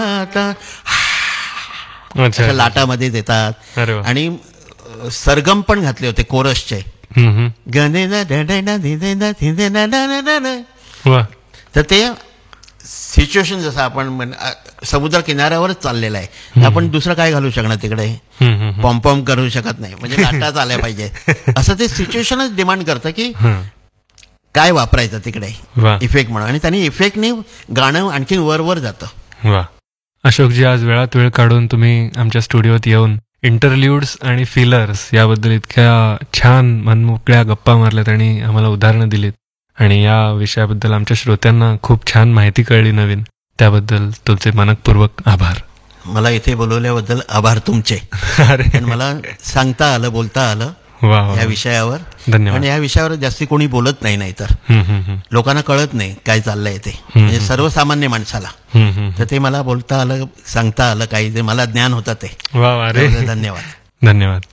अच्छा. अशा लाटामध्ये देतात. अरे वा. आणि सरगम पण घातले होते कोरसचे. वा. तर ते सिच्युएशन जसं आपण समुद्र किनाऱ्यावरच चाललेलं आहे, आपण दुसरं काय घालू शकणार तिकडे, पॉम्पॉम करू शकत नाही, म्हणजे लाटाच आल्या पाहिजे. असं ते सिच्युएशनच डिमांड करतं की काय वापरायचं तिकडे इफेक्ट म्हणून. आणि त्यांनी इफेक्टनी गाणं आणखी वर जातं. वा. अशोकजी, आज वेळात वेळ काढून तुम्ही आमच्या स्टुडिओत येऊन इंटरल्यूड्स आणि फिलर्स याबद्दल इतक्या छान मनमोकळ्या गप्पा मारल्यात आणि आम्हाला उदाहरणं दिलीत, आणि या विषयाबद्दल आमच्या श्रोत्यांना खूप छान माहिती कळली नवीन, त्याबद्दल तुमचे मनपूर्वक आभार. मला इथे बोलवल्याबद्दल आभार तुमचे. अरे, मला सांगता आलं, बोलता आलं वा या विषयावर. धन्यवाद. आणि या विषयावर जास्ती कोणी बोलत नाही, नाही तर लोकांना कळत नाही काय चाललंय ते, म्हणजे सर्वसामान्य माणसाला. तर ते मला बोलता आलं, सांगता आलं, काही जे मला ज्ञान होतं ते. वा. अरे, धन्यवाद. धन्यवाद.